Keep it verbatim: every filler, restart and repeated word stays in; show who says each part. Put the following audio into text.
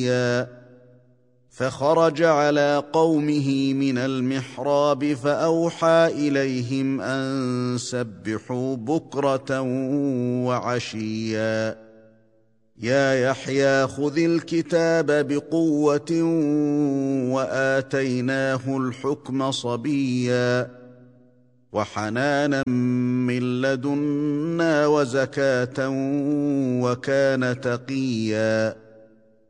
Speaker 1: فخرج على قومه من المحراب فأوحى إليهم أن سبحوا بكرة وعشيا يا يحيى خذ الكتاب بقوة وآتيناه الحكم صبيا وحنانا من لدنا وزكاة وكان تقيا